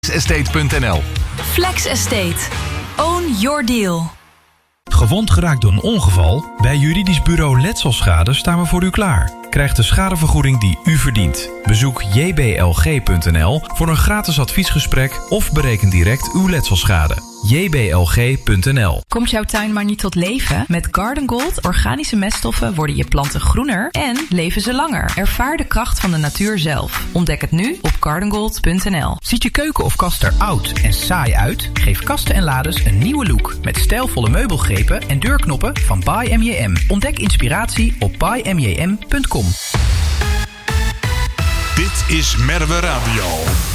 Flexestate.nl. Flex Estate. Own your deal. Gewond geraakt door een ongeval? Bij Juridisch Bureau Letselschade staan we voor u klaar. Krijg de schadevergoeding die u verdient. Bezoek jblg.nl voor een gratis adviesgesprek of bereken direct uw letselschade. jblg.nl. Komt jouw tuin maar niet tot leven? Met Garden Gold organische meststoffen worden je planten groener en leven ze langer. Ervaar de kracht van de natuur zelf. Ontdek het nu op gardengold.nl. Ziet je keuken of kast er oud en saai uit? Geef kasten en lades een nieuwe look met stijlvolle meubelgrepen en deurknoppen van By MJM. Ontdek inspiratie op bymjm.com. Dit is Merwe Radio.